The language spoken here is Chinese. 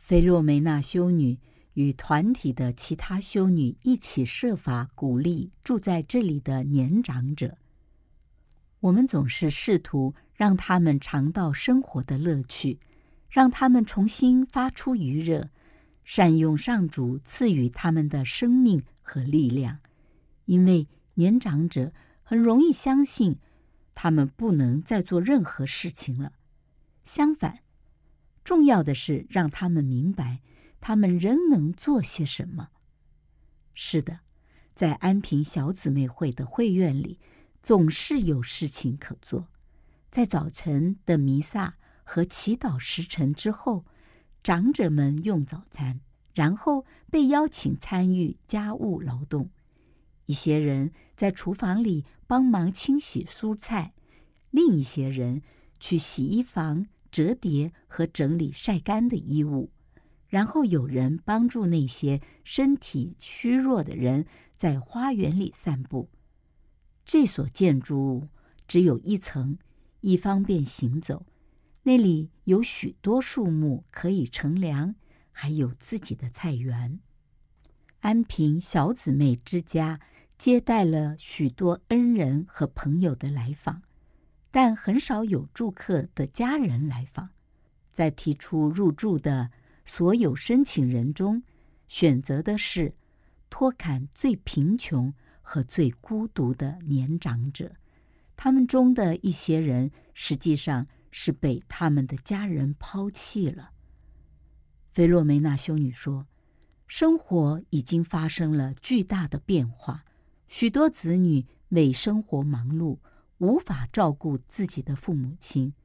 菲洛梅娜修女与团体的其他修女一起设法鼓励住在这里的年长者。我们总是试图让他们尝到生活的乐趣，让他们重新发出余热，善用上主赐予他们的生命和力量。因为年长者很容易相信他们不能再做任何事情了。相反，重要的是让他们明白他们仍能做些什么。是的，在安平小姊妹会的会院里，总是有事情可做。在早晨的弥撒和祈祷时辰之后，长者们用早餐，然后被邀请参与家务劳动。一些人在厨房里帮忙清洗蔬菜，另一些人去洗衣房折叠和整理晒干的衣物，然后有人帮助那些身体虚弱的人在花园里散步。这所建筑物只有一层，以方便行走。那里有许多树木可以乘凉，还有自己的菜园。安平小姊妹之家接待了许多恩人和朋友的来访，但很少有住客的家人来访。在提出入住的所有申请人中，选择的是托坎最贫穷和最孤独的年长者。他们中的一些人实际上是被他们的家人抛弃了。菲洛梅娜修女说，生活已经发生了巨大的变化，许多子女为生活忙碌，无法照顾自己的父母亲，